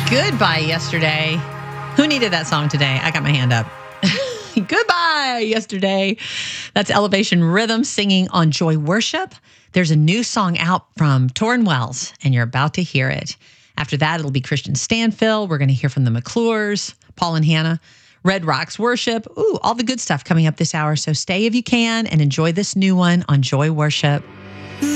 Goodbye Yesterday. Who needed that song today? I got my hand up. Goodbye Yesterday. That's Elevation Rhythm singing on Joy Worship. There's a new song out from Torrin Wells, and you're about to hear it. After that, it'll be Christian Stanfill. We're going to hear from the McClures, Paul and Hannah, Red Rocks Worship. Ooh, all the good stuff coming up this hour. So stay if you can and enjoy this new one on Joy Worship.